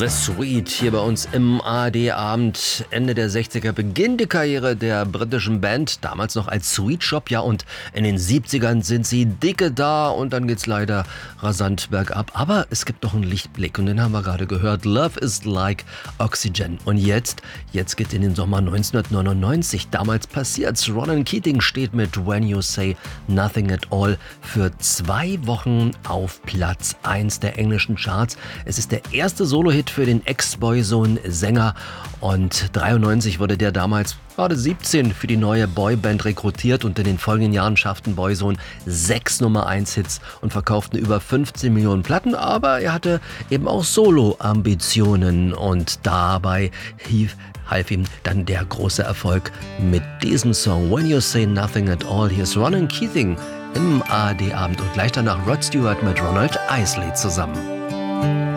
The Sweet hier bei uns im ARD-Abend. Ende der 60er, Beginn der Karriere der britischen Band, damals noch als Sweet Shop, ja, und in den 70ern sind sie dicke da und dann geht's leider rasant bergab. Aber es gibt noch einen Lichtblick und den haben wir gerade gehört. Love is like Oxygen. Und jetzt geht in den Sommer 1999. Damals passiert's. Ronan Keating steht mit When You Say Nothing at All für 2 Wochen auf Platz 1 der englischen Charts. Es ist der erste Solo-Hit für den Ex-Boyzone-Sänger und 93 wurde der damals gerade 17 für die neue Boyband rekrutiert und in den folgenden Jahren schafften Boyzone 6 Nummer-1-Hits und verkauften über 15 Millionen Platten, aber er hatte eben auch Solo-Ambitionen und dabei half ihm dann der große Erfolg mit diesem Song When You Say Nothing at All. Hier ist Ronan Keating im ARD-Abend und gleich danach Rod Stewart mit Ronald Isley zusammen.